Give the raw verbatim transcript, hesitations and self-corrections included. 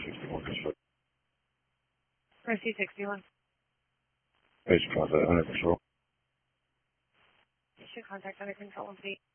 sixty-one control. Mercy sixty-one. Basic contact under control. Issue contact under control, please.